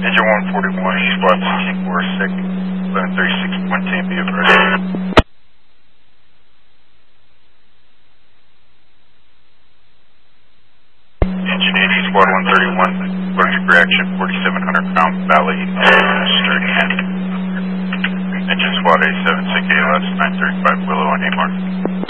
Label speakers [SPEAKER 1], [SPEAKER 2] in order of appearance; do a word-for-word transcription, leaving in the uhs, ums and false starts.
[SPEAKER 1] Engine one forty-one, squad sixty-four, second, eleven thirty-six, one ten, be advised. Engine eighty, squad one thirty-one, allergic reaction, forty-seven hundred pound valley, straight hand. Engine squad eighty-seven, six eight, left, nine thirty-five, Willow on A mark.